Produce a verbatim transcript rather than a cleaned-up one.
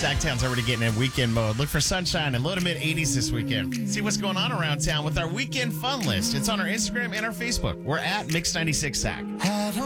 Sacktown's already getting in weekend mode. Look for sunshine and low to mid eighties this weekend. See what's going on around town with our weekend fun list. It's on our Instagram and our Facebook. We're at Mix ninety-six Sack.